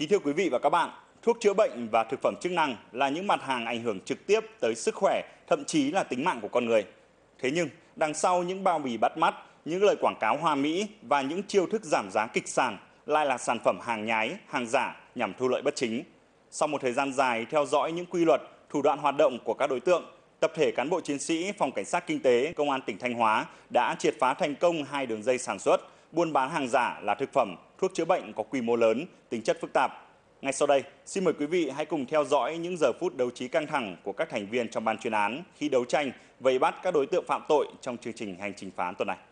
Kính thưa quý vị và các bạn, thuốc chữa bệnh và thực phẩm chức năng là những mặt hàng ảnh hưởng trực tiếp tới sức khỏe, thậm chí là tính mạng của con người. Thế nhưng, đằng sau những bao bì bắt mắt, những lời quảng cáo hoa mỹ và những chiêu thức giảm giá kịch sàn lại là sản phẩm hàng nhái, hàng giả nhằm thu lợi bất chính. Sau một thời gian dài theo dõi những quy luật, thủ đoạn hoạt động của các đối tượng, tập thể cán bộ chiến sĩ Phòng Cảnh sát Kinh tế, Công an tỉnh Thanh Hóa đã triệt phá thành công 2 đường dây sản xuất, buôn bán hàng giả là thực phẩm, thuốc chữa bệnh có quy mô lớn, tính chất phức tạp. Ngay sau đây, xin mời quý vị hãy cùng theo dõi những giờ phút đấu trí căng thẳng của các thành viên trong ban chuyên án khi đấu tranh vây bắt các đối tượng phạm tội trong chương trình Hành trình phá án tuần này.